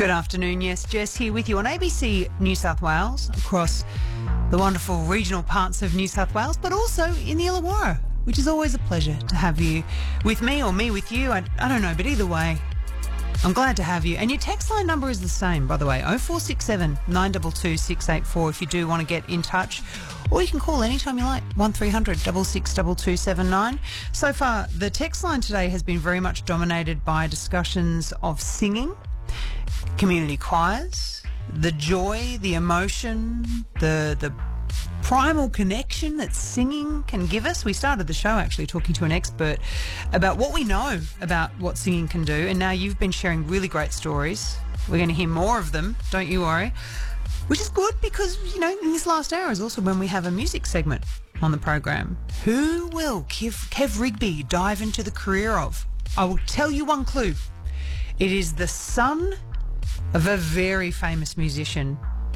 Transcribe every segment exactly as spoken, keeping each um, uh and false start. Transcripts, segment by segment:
Good afternoon. Yes, Jess here with you on A B C New South Wales, across the wonderful regional parts of New South Wales, but also in the Illawarra, which is always a pleasure to have you with me or me with you. I, I don't know, but either way, I'm glad to have you. And your text line number is the same, by the way, oh four six seven, nine two two, six eight four if you do want to get in touch. Or you can call anytime you like, one three hundred, six six two two seven nine. So far, the text line today has been very much dominated by discussions of singing, community choirs, the joy, the emotion, the the primal connection that singing can give us. We started the show actually talking to an expert about what we know about what singing can do, and now you've been sharing really great stories. We're going to hear more of them, don't you worry, which is good because, you know, in this last hour is also when we have a music segment on the program. Who will Kev, Kev Rigby dive into the career of? I will tell you one clue. It is the son of a very famous musician.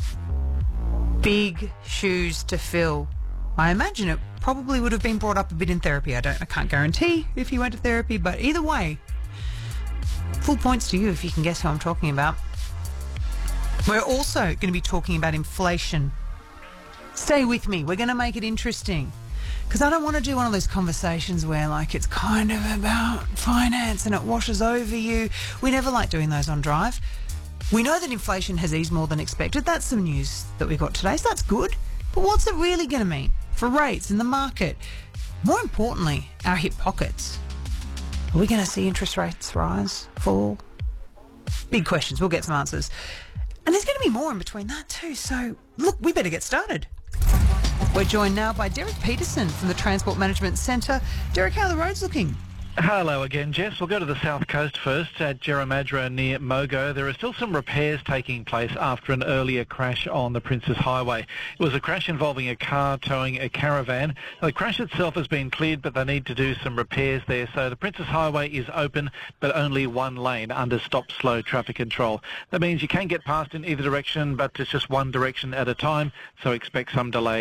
Big shoes to fill. I imagine it probably would have been brought up a bit in therapy. I don't, I can't guarantee if you went to therapy, but either way, full points to you if you can guess who I'm talking about. We're also going to be talking about inflation. Stay with me. We're going to make it interesting, because I don't want to do one of those conversations where, like, it's kind of about finance and it washes over you. We never like doing those on Drive. We know that inflation has eased more than expected. That's some news that we got today, so that's good. But what's it really going to mean for rates in the market? More importantly, our hip pockets. Are we going to see interest rates rise, fall? Big questions. We'll get some answers. And there's going to be more in between that too. So, look, we better get started. We're joined now by Derek Peterson from the Transport Management Centre. Derek, how are the roads looking? Hello again, Jess. We'll go to the south coast first at Jerramadra near Mogo. There are still some repairs taking place after an earlier crash on the Princes Highway. It was a crash involving a car towing a caravan. Now, the crash itself has been cleared, but they need to do some repairs there. So the Princes Highway is open, but only one lane under stop-slow traffic control. That means you can get past in either direction, but it's just one direction at a time, so expect some delays